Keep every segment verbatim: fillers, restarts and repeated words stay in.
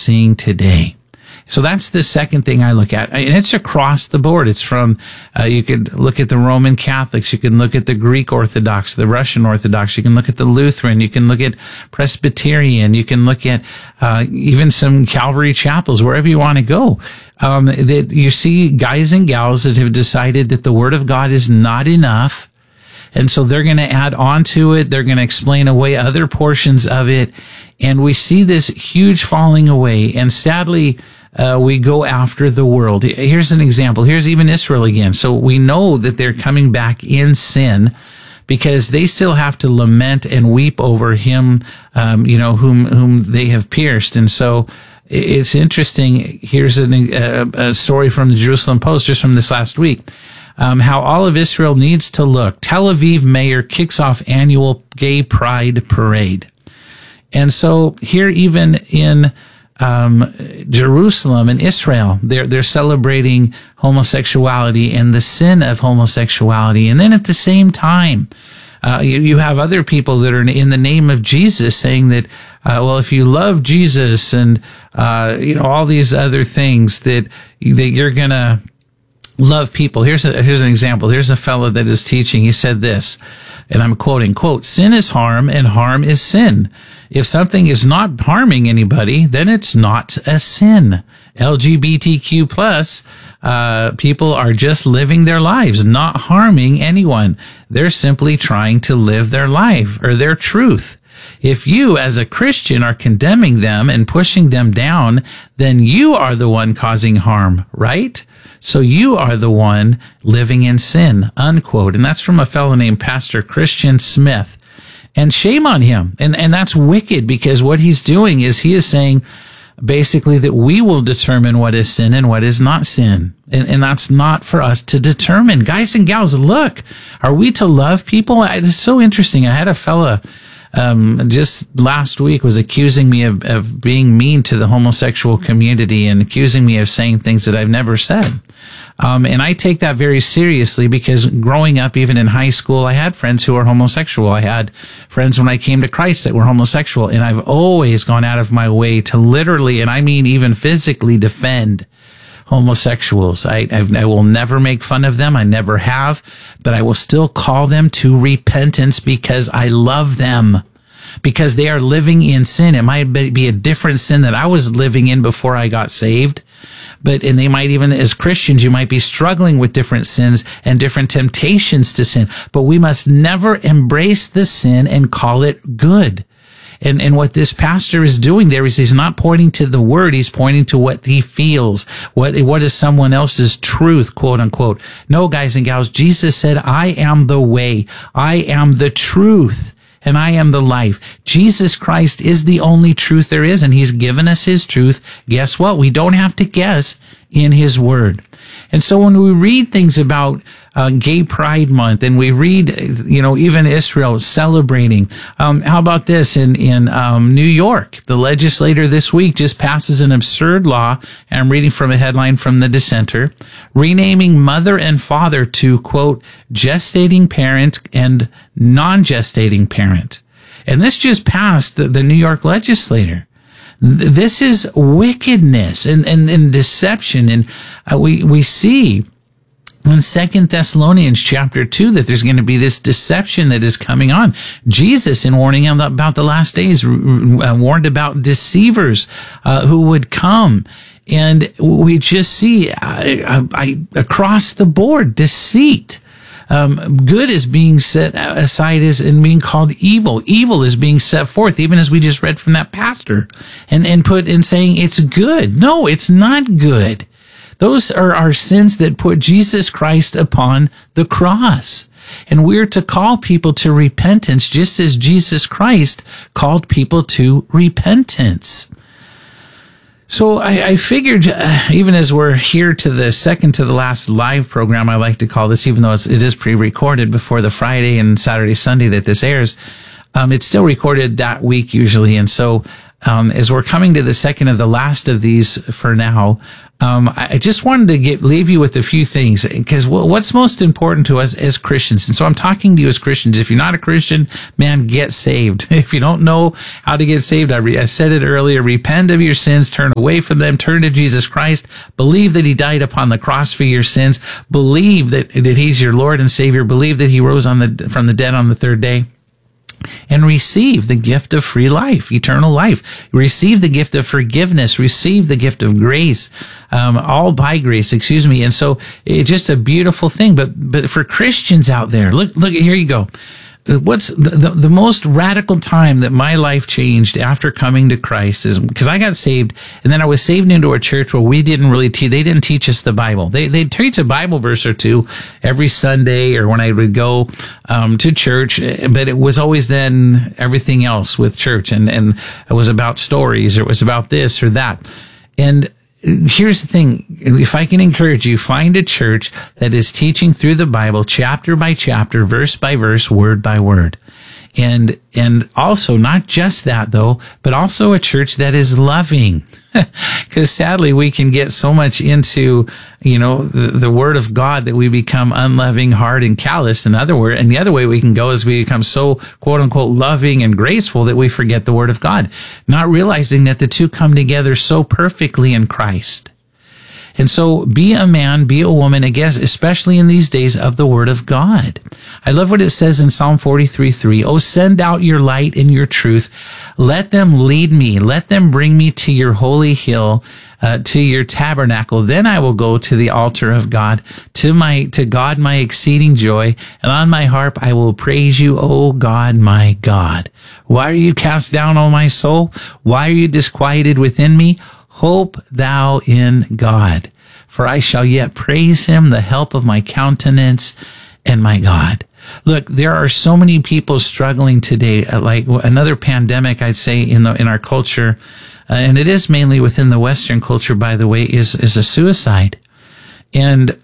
seeing today. So that's the second thing I look at. And it's across the board. It's from, uh, you could look at the Roman Catholics. You can look at the Greek Orthodox, the Russian Orthodox. You can look at the Lutheran. You can look at Presbyterian. You can look at, uh, even some Calvary chapels, wherever you want to go. Um, that you see guys and gals that have decided that the Word of God is not enough. And so they're going to add on to it. They're going to explain away other portions of it. And we see this huge falling away. And sadly, Uh, we go after the world. Here's an example. Here's even Israel again. So we know that they're coming back in sin because they still have to lament and weep over him, um, you know, whom whom they have pierced. And so it's interesting. Here's an, a, a story from the Jerusalem Post just from this last week. Um, how all of Israel needs to look. Tel Aviv mayor kicks off annual gay pride parade. And so here, even in Um, Jerusalem and Israel, they're, they're celebrating homosexuality and the sin of homosexuality. And then at the same time, uh, you, you have other people that are in the name of Jesus saying that, uh, well, if you love Jesus and, uh, you know, all these other things that, that you're gonna love people. Here's a, here's an example. Here's a fellow that is teaching. He said this, and I'm quoting, quote, "Sin is harm and harm is sin. If something is not harming anybody, then it's not a sin. L G B T Q plus, uh, people are just living their lives, not harming anyone. They're simply trying to live their life or their truth. If you, as a Christian, are condemning them and pushing them down, then you are the one causing harm, right? So you are the one living in sin," unquote. And that's from a fellow named Pastor Christian Smith. And shame on him. And, and that's wicked because what he's doing is he is saying basically that we will determine what is sin and what is not sin. And, and that's not for us to determine. Guys and gals, look, are we to love people? It's so interesting. I had a fella Um, just last week was accusing me of, of being mean to the homosexual community and accusing me of saying things that I've never said. Um, and I take that very seriously because growing up, even in high school, I had friends who were homosexual. I had friends when I came to Christ that were homosexual. And I've always gone out of my way to literally, and I mean even physically, defend homosexuals. I, I've, I will never make fun of them. I never have, but I will still call them to repentance because I love them, because they are living in sin. It might be a different sin that I was living in before I got saved, but, and they might even, as Christians, you might be struggling with different sins and different temptations to sin, but we must never embrace the sin and call it good. And, and what this pastor is doing there is he's not pointing to the word. He's pointing to what he feels. What, what is someone else's truth, quote unquote. No, guys and gals, Jesus said, "I am the way. I am the truth. And I am the life." Jesus Christ is the only truth there is. And he's given us his truth. Guess what? We don't have to guess in his word. And so when we read things about uh, Gay Pride Month, and we read, you know, even Israel celebrating, um, how about this in in um, New York? The legislator this week just passes an absurd law, and I'm reading from a headline from the Dissenter, renaming mother and father to, quote, gestating parent and non-gestating parent. And this just passed the, the New York legislator. This is wickedness and, and, and deception. And uh, we, we see in Second Thessalonians chapter two that there's going to be this deception that is coming on. Jesus, in warning about the last days, uh, warned about deceivers uh, who would come. And we just see uh, I, across the board deceit. Um, good is being set aside as and being called evil. Evil is being set forth, even as we just read from that pastor, and, and put in saying it's good. No, it's not good. Those are our sins that put Jesus Christ upon the cross. And we're to call people to repentance just as Jesus Christ called people to repentance. So I, I figured, uh, even as we're here to the second to the last live program, I like to call this, even though it's, it is pre-recorded before the Friday and Saturday, Sunday that this airs, um, it's still recorded that week usually. And so um, as we're coming to the second of the last of these for now, um, I just wanted to get, leave you with a few things, because what's most important to us as Christians, and so I'm talking to you as Christians. If you're not a Christian, man, get saved. If you don't know how to get saved, I, re- I said it earlier, repent of your sins, turn away from them, turn to Jesus Christ, believe that he died upon the cross for your sins, believe that, that he's your Lord and Savior, believe that he rose on the, from the dead on the third day, and receive the gift of free life, eternal life. Receive the gift of forgiveness. Receive the gift of grace, um, all by grace, excuse me. And so it's just a beautiful thing. But, but for Christians out there, look, look, here you go. What's the, the, the most radical time that my life changed after coming to Christ is because I got saved, and then I was saved into a church where we didn't really teach, they didn't teach us the Bible. They, they'd teach a Bible verse or two every Sunday or when I would go, um, to church, but it was always then everything else with church, and, and it was about stories, or it was about this or that. And here's the thing. If I can encourage you, find a church that is teaching through the Bible, chapter by chapter, verse by verse, word by word. And, and also not just that though, but also a church that is loving. Because sadly we can get so much into, you know, the, the word of God that we become unloving, hard, and callous. In other words, and the other way we can go is we become so quote unquote loving and graceful that we forget the word of God, not realizing that the two come together so perfectly in Christ. And so be a man, be a woman, I guess, especially in these days, of the word of God. I love what it says in Psalm forty-three three. Oh, send out your light and your truth. Let them lead me. Let them bring me to your holy hill, uh, to your tabernacle. Then I will go to the altar of God, to my, to God, my exceeding joy. And on my harp, I will praise you, O God, my God. Why are you cast down, O my soul? Why are you disquieted within me? Hope thou in God, for I shall yet praise him, the help of my countenance and my God. Look, there are so many people struggling today, like another pandemic, I'd say, in the, in our culture, uh, and it is mainly within the Western culture, by the way, is, is a suicide. And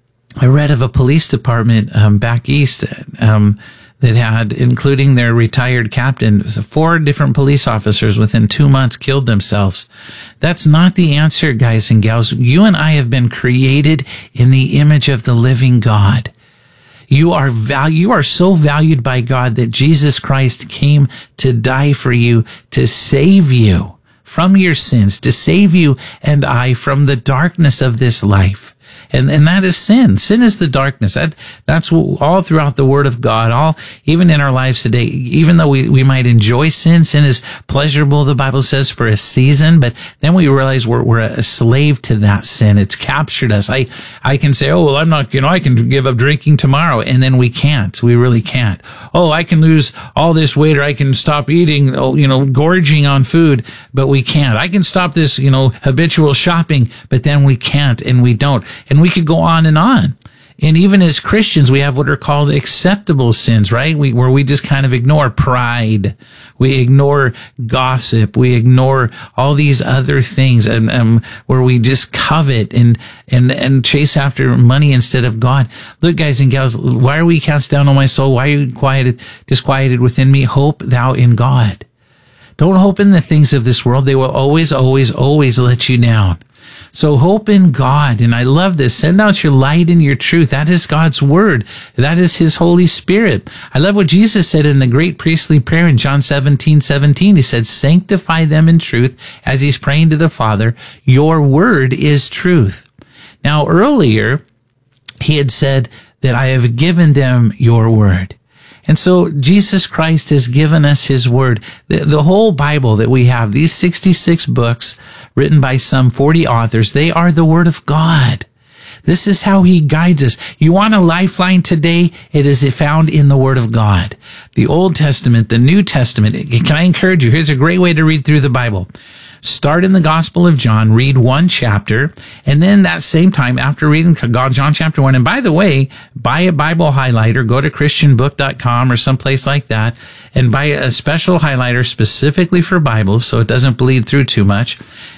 I read of a police department, um, back east, um, that had, including their retired captain, four different police officers within two months killed themselves. That's not the answer, guys and gals. You and I have been created in the image of the living God. You are val- you are so valued by God that Jesus Christ came to die for you, to save you from your sins, to save you and I from the darkness of this life. And, and that is sin. Sin is the darkness. That, that's what, all throughout the Word of God, all, even in our lives today, even though we, we might enjoy sin, sin is pleasurable, the Bible says, for a season, but then we realize we're, we're a slave to that sin. It's captured us. I, I can say, oh, well, I'm not, you know, I can give up drinking tomorrow. And then we can't. We really can't. Oh, I can lose all this weight, or I can stop eating, oh, you know, gorging on food, but we can't. I can stop this, you know, habitual shopping, but then we can't, and we don't. And we could go on and on. And even as Christians, we have what are called acceptable sins, right? We, where we just kind of ignore pride. We ignore gossip. We ignore all these other things, and um, where we just covet and, and, and chase after money instead of God. Look, guys and gals, why are we cast down on my soul? Why are you quieted, disquieted within me? Hope thou in God. Don't hope in the things of this world. They will always, always, always let you down. So hope in God. And I love this. Send out your light and your truth. That is God's word. That is his Holy Spirit. I love what Jesus said in the great priestly prayer in John seventeen seventeen. He said, sanctify them in truth, as he's praying to the Father. Your word is truth. Now, earlier, he had said that I have given them your word. And so Jesus Christ has given us his word. The, the whole Bible that we have, these sixty-six books written by some forty authors, they are the word of God. This is how he guides us. You want a lifeline today? It is found in the word of God. The Old Testament, the New Testament. Can I encourage you? Here's a great way to read through the Bible. Start in the Gospel of John, read one chapter, and then that same time, after reading John chapter one, and by the way, buy a Bible highlighter, go to christian book dot com or someplace like that, and buy a special highlighter specifically for Bibles so it doesn't bleed through too much.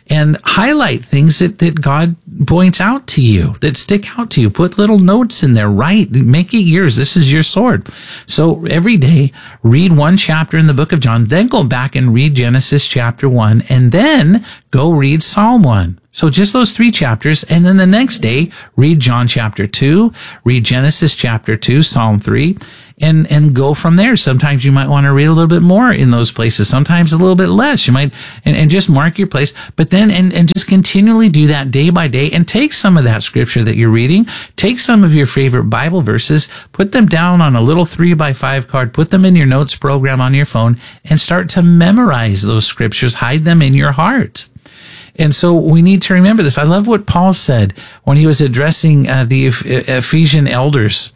and highlight things that, that God points out to you, that stick out to you. Put little notes in there, write, make it yours. This is your sword. So every day, read one chapter in the book of John, then go back and read Genesis chapter one, and then go read Psalm one. So just those three chapters, and then the next day, read John chapter two, read Genesis chapter two, Psalm three, and, and go from there. Sometimes you might want to read a little bit more in those places, sometimes a little bit less. You might, and, and just mark your place, but then, and, and just continually do that day by day, and take some of that scripture that you're reading, take some of your favorite Bible verses, put them down on a little three by five card, put them in your notes program on your phone, and start to memorize those scriptures, hide them in your heart. And so we need to remember this. I love what Paul said when he was addressing uh, the Ephesian elders.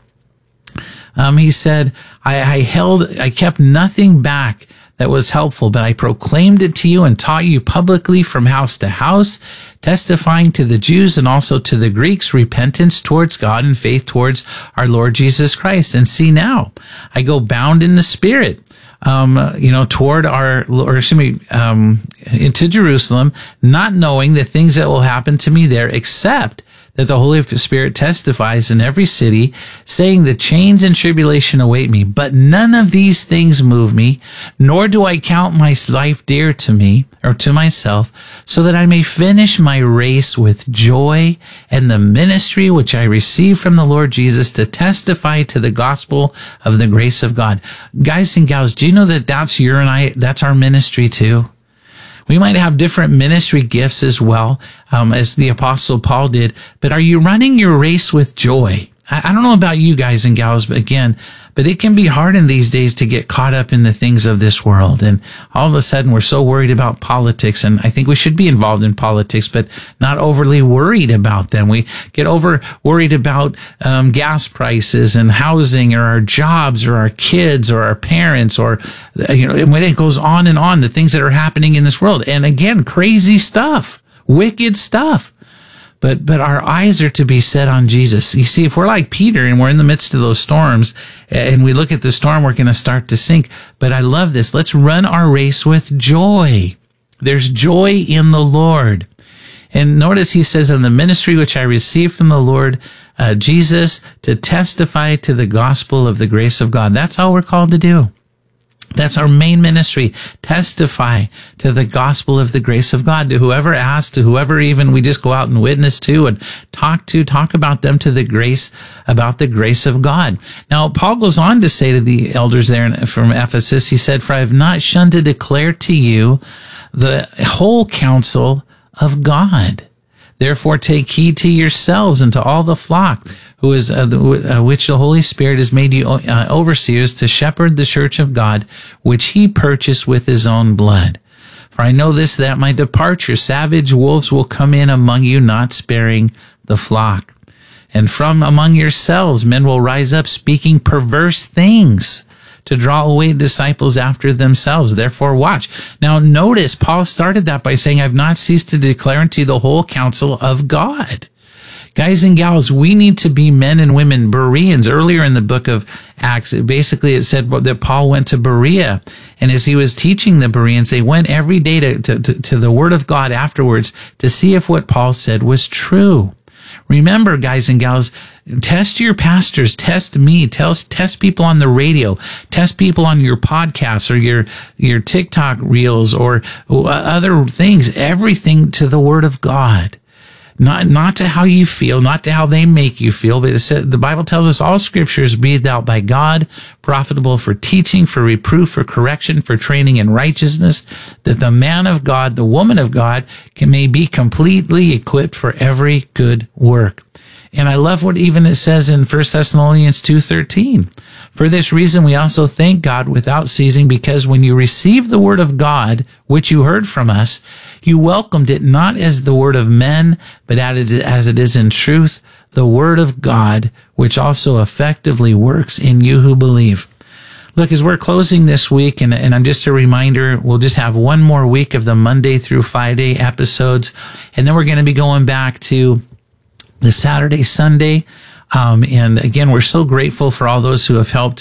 Um, he said, I, I held, I kept nothing back that was helpful, but I proclaimed it to you and taught you publicly from house to house, testifying to the Jews and also to the Greeks repentance towards God and faith towards our Lord Jesus Christ. And see now, I go bound in the Spirit, um, you know, toward our, or excuse me, um, into Jerusalem, not knowing the things that will happen to me there, except that the Holy Spirit testifies in every city, saying that chains and tribulation await me. But none of these things move me, nor do I count my life dear to me, or to myself, so that I may finish my race with joy and the ministry which I received from the Lord Jesus to testify to the gospel of the grace of God. Guys and gals, do you know that that's your and I, that's our ministry too? We might have different ministry gifts as well, um, as the Apostle Paul did, but are you running your race with joy? I, I don't know about you guys and gals, but again, but it can be hard in these days to get caught up in the things of this world. And all of a sudden we're so worried about politics, and I think we should be involved in politics, but not overly worried about them. We get over worried about um, gas prices and housing, or our jobs, or our kids, or our parents, or, you know, when it goes on and on, the things that are happening in this world. And again, crazy stuff, wicked stuff. But, but our eyes are to be set on Jesus. You see, if we're like Peter and we're in the midst of those storms and we look at the storm, we're going to start to sink. But I love this. Let's run our race with joy. There's joy in the Lord. And notice he says, in the ministry which I received from the Lord uh, Jesus, to testify to the gospel of the grace of God. That's all we're called to do. That's our main ministry. Testify to the gospel of the grace of God, to whoever asks, to whoever even we just go out and witness to and talk to, talk about them to the grace, about the grace of God. Now, Paul goes on to say to the elders there from Ephesus, he said, for I have not shunned to declare to you the whole counsel of God. Therefore, take heed to yourselves and to all the flock, who is uh, the, uh, which the Holy Spirit has made you uh, overseers to shepherd the church of God, which he purchased with his own blood. For I know this, that at my departure savage wolves will come in among you, not sparing the flock. And from among yourselves men will rise up, speaking perverse things, to draw away disciples after themselves. Therefore watch. Now notice, Paul started that by saying, I've not ceased to declare unto you the whole counsel of God. Guys and gals, we need to be men and women. Bereans, earlier in the book of Acts, basically it said that Paul went to Berea, and as he was teaching the Bereans, they went every day to, to, to, to the Word of God afterwards to see if what Paul said was true. Remember, guys and gals, test your pastors, test me, test, test people on the radio, test people on your podcasts or your, your TikTok reels or other things, everything to the Word of God. Not, not to how you feel, not to how they make you feel, but it said, the Bible tells us all scripture is breathed out by God, profitable for teaching, for reproof, for correction, for training in righteousness, that the man of God, the woman of God, can may be completely equipped for every good work. And I love what even it says in First Thessalonians two thirteen. For this reason, we also thank God without ceasing, because when you received the word of God, which you heard from us, you welcomed it not as the word of men, but as it is in truth, the word of God, which also effectively works in you who believe. Look, as we're closing this week, and, and I'm just a reminder, we'll just have one more week of the Monday through Friday episodes, and then we're going to be going back to the Saturday, Sunday. Um, and again, we're so grateful for all those who have helped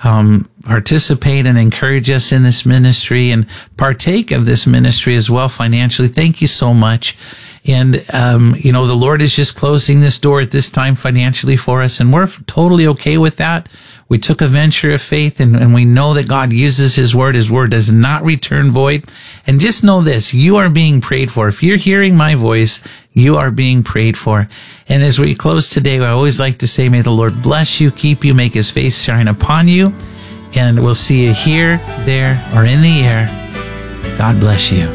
um, participate and encourage us in this ministry and partake of this ministry as well financially. Thank you so much. And, um, you know, the Lord is just closing this door at this time financially for us, and we're totally okay with that. We took a venture of faith, and, and we know that God uses His Word. His Word does not return void. And just know this, you are being prayed for. If you're hearing my voice, you are being prayed for. And as we close today, I always like to say, may the Lord bless you, keep you, make His face shine upon you. And we'll see you here, there, or in the air. God bless you.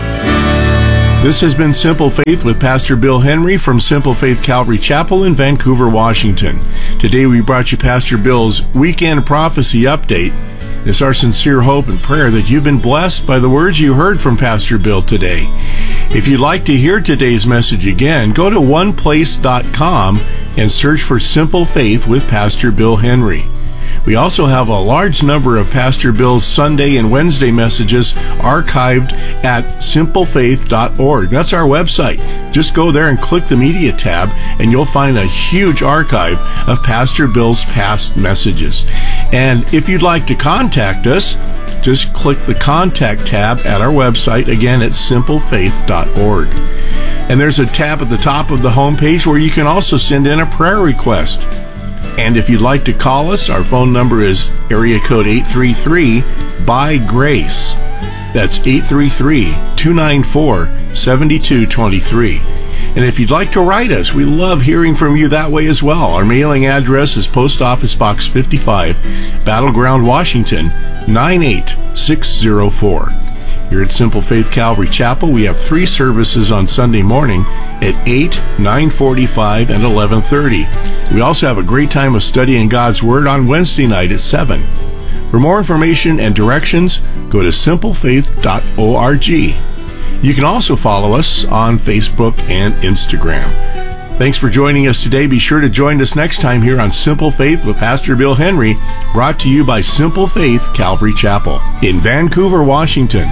This has been Simple Faith with Pastor Bill Henry from Simple Faith Calvary Chapel in Vancouver, Washington. Today we brought you Pastor Bill's Weekend Prophecy Update. It's our sincere hope and prayer that you've been blessed by the words you heard from Pastor Bill today. If you'd like to hear today's message again, go to one place dot com and search for Simple Faith with Pastor Bill Henry. We also have a large number of Pastor Bill's Sunday and Wednesday messages archived at simple faith dot org. That's our website. Just go there and click the media tab, and you'll find a huge archive of Pastor Bill's past messages. And if you'd like to contact us, just click the contact tab at our website, again at simple faith dot org. And there's a tab at the top of the homepage where you can also send in a prayer request. And if you'd like to call us, our phone number is area code eight three three, B Y, GRACE. That's eight three three, two nine four, seven two two three. And if you'd like to write us, we love hearing from you that way as well. Our mailing address is Post Office Box fifty-five, Battleground, Washington, nine eight six zero four. Here at Simple Faith Calvary Chapel, we have three services on Sunday morning at eight, nine forty-five, and eleven thirty. We also have a great time of studying God's Word on Wednesday night at seven. For more information and directions, go to simple faith dot org. You can also follow us on Facebook and Instagram. Thanks for joining us today. Be sure to join us next time here on Simple Faith with Pastor Bill Henry, brought to you by Simple Faith Calvary Chapel in Vancouver, Washington.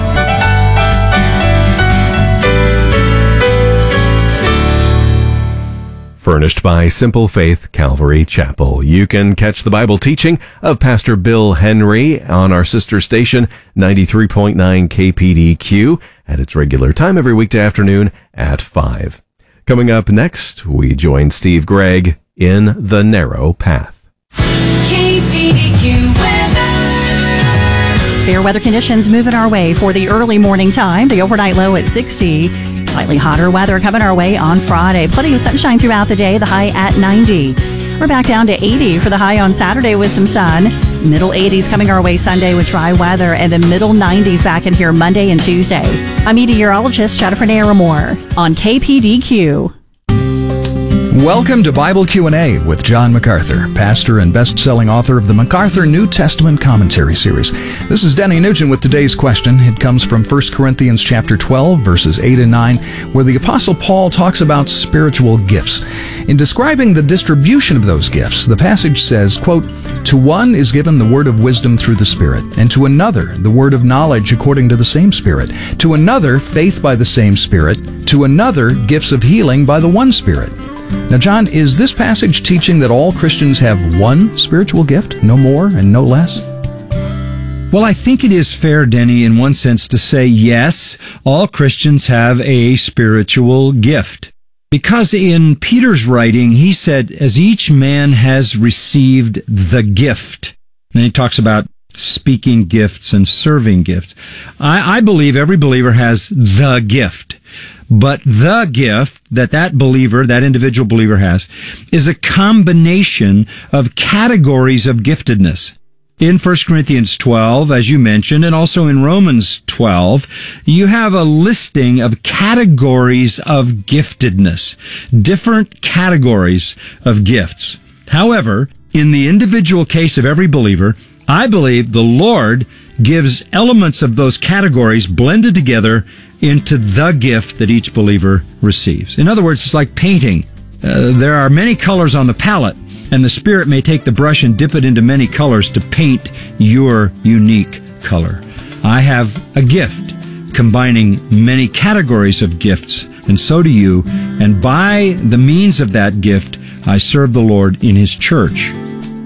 Furnished by Simple Faith Calvary Chapel. You can catch the Bible teaching of Pastor Bill Henry on our sister station, ninety-three point nine K P D Q, at its regular time every weekday afternoon at five. Coming up next, we join Steve Gregg in The Narrow Path. K P D Q weather. Fair weather conditions moving our way for the early morning time. The overnight low at sixty. Slightly hotter weather coming our way on Friday. Plenty of sunshine throughout the day, the high at ninety. We're back down to eighty for the high on Saturday with some sun. Middle eighties coming our way Sunday with dry weather, and then middle nineties back in here Monday and Tuesday. I'm meteorologist Jennifer Naramore on K P D Q. Welcome to Bible Q and A with John MacArthur, pastor and best-selling author of the MacArthur New Testament Commentary Series. This is Denny Nugent with today's question. It comes from First Corinthians chapter twelve, verses eight and nine, where the Apostle Paul talks about spiritual gifts. In describing the distribution of those gifts, the passage says, quote, "To one is given the word of wisdom through the Spirit, and to another the word of knowledge according to the same Spirit, to another faith by the same Spirit, to another gifts of healing by the one Spirit." Now, John, is this passage teaching that all Christians have one spiritual gift, no more and no less? Well, I think it is fair, Denny, in one sense to say, yes, all Christians have a spiritual gift. Because in Peter's writing, he said, as each man has received the gift. And he talks about speaking gifts and serving gifts. I, I believe every believer has the gift. But the gift that that believer, that individual believer has, is a combination of categories of giftedness. In First Corinthians twelve, as you mentioned, and also in Romans twelve, you have a listing of categories of giftedness, different categories of gifts. However, in the individual case of every believer, I believe the Lord gives elements of those categories blended together into the gift that each believer receives. In other words, it's like painting. Uh, there are many colors on the palette, and the Spirit may take the brush and dip it into many colors to paint your unique color. I have a gift combining many categories of gifts, and so do you, and by the means of that gift, I serve the Lord in His church.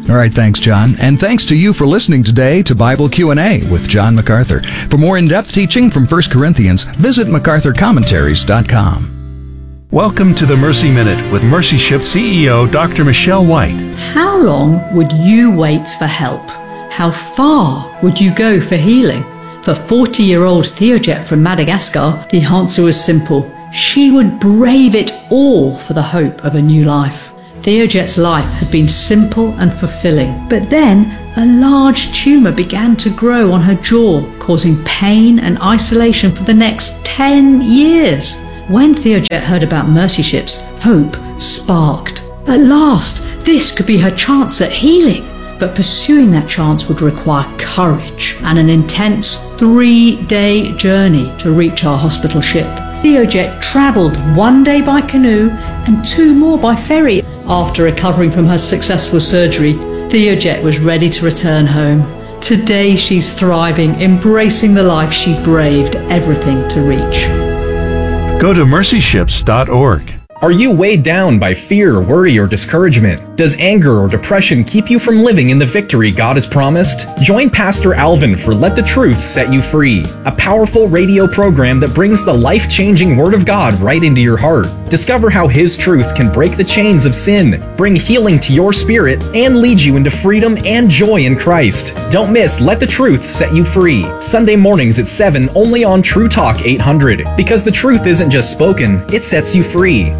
All right, thanks, John. And thanks to you for listening today to Bible Q and A with John MacArthur. For more in-depth teaching from First Corinthians, visit macarthur commentaries dot com. Welcome to the Mercy Minute with Mercy Ship C E O Doctor Michelle White. How long would you wait for help? How far would you go for healing? For forty-year-old Theojet from Madagascar, the answer was simple. She would brave it all for the hope of a new life. Theojet's life had been simple and fulfilling, but then a large tumour began to grow on her jaw, causing pain and isolation for the next ten years. When Theojet heard about Mercy Ships, hope sparked. At last, this could be her chance at healing. But pursuing that chance would require courage and an intense three-day journey to reach our hospital ship. Theojet travelled one day by canoe and two more by ferry. After recovering from her successful surgery, Theojet was ready to return home. Today she's thriving, embracing the life she braved everything to reach. Go to mercy ships dot org. Are you weighed down by fear, worry, or discouragement? Does anger or depression keep you from living in the victory God has promised? Join Pastor Alvin for Let the Truth Set You Free, a powerful radio program that brings the life-changing Word of God right into your heart. Discover how His truth can break the chains of sin, bring healing to your spirit, and lead you into freedom and joy in Christ. Don't miss Let the Truth Set You Free, Sunday mornings at seven only on True Talk eight hundred. Because the truth isn't just spoken, it sets you free.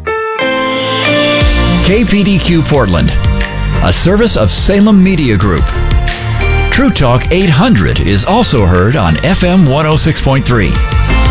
K P D Q Portland, a service of Salem Media Group. True Talk eight hundred is also heard on F M one oh six point three.